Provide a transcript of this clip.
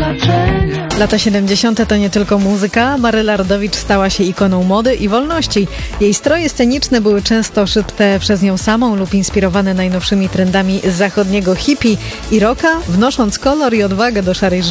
znaczenia. Lata 70. to nie tylko muzyka. Maryla Rodowicz stała się ikoną mody i wolności. Jej stroje sceniczne były często szyte przez nią samą lub inspirowane najnowszymi trendami z zachodniego hippie i rocka, wnosząc kolor i odwagę do szarej